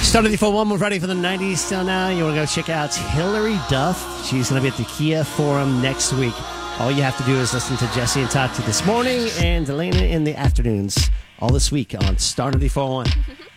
Started the 4-1. We're ready for the 90s still now. You want to go check out Hillary Duff. She's going to be at the Kia Forum next week. All you have to do is listen to Jesse and Tati this morning and Elena in the afternoons all this week on Start of the 4-1.